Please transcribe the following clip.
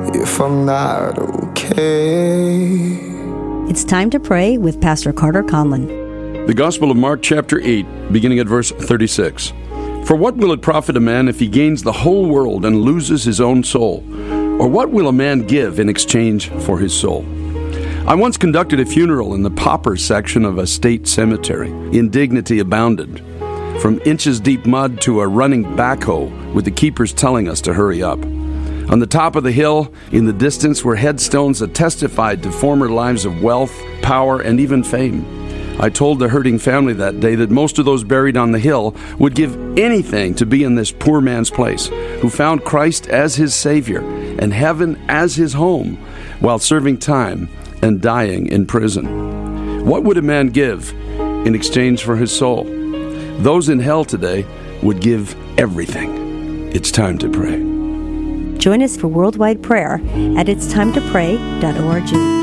if I'm not okay. It's time to pray with Pastor Carter Conlon. The Gospel of Mark, chapter 8, beginning at verse 36. For what will it profit a man if he gains the whole world and loses his own soul? Or what will a man give in exchange for his soul? I once conducted a funeral in the pauper section of a state cemetery. Indignity abounded, from inches-deep mud to a running backhoe, with the keepers telling us to hurry up. On the top of the hill, in the distance, were headstones that testified to former lives of wealth, power, and even fame. I told the hurting family that day that most of those buried on the hill would give anything to be in this poor man's place, who found Christ as his Savior and heaven as his home, while serving time and dying in prison. What would a man give in exchange for his soul? Those in hell today would give everything. It's time to pray. Join us for worldwide prayer at itstimetoPray.org.